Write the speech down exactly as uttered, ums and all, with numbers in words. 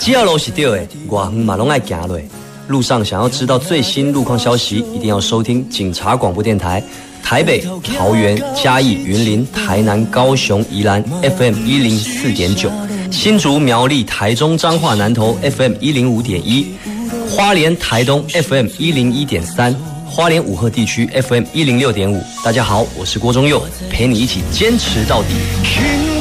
只要路是对的，外远嘛拢爱行落。路上想要知道最新路况消息，一定要收听警察广播电台。台北、桃园、嘉义、云林、台南、高雄、宜兰 F M 一零四点九，新竹、苗栗、台中、彰化、南投 F M 一零五点一，花莲、台东 F M 一零一点三，花莲五鹤地区 F M 一零六点五。大家好，我是郭忠佑，陪你一起坚持到底。